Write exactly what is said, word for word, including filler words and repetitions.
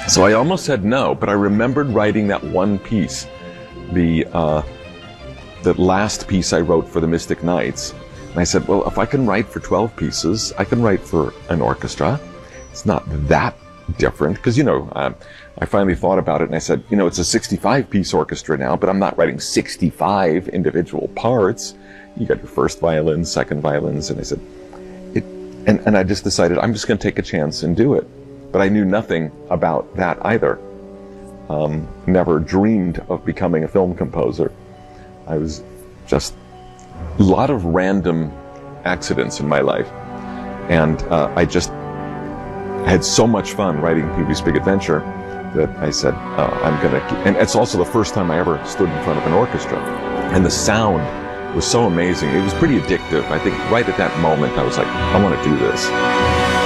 So I almost said no, but I remembered writing that one piece, the uh, the last piece I wrote for the Mystic Knights. And I said, well, if I can write for twelve pieces, I can write for an orchestra. It's not that different, because, you know, um, I finally thought about it and I said, you know, it's a sixty-five piece orchestra now, but I'm not writing sixty-five individual parts. You got your first violins, second violins, and I said, it, and, and I just decided I'm just going to take a chance and do it. But I knew nothing about that either. Um, never dreamed of becoming a film composer. I was just a lot of random accidents in my life. And uh, I just had so much fun writing Pee-wee's Big Adventure that I said, oh, I'm going to... And it's also the first time I ever stood in front of an orchestra. And the sound was so amazing. It was pretty addictive. I think right at that moment, I was like, I want to do this.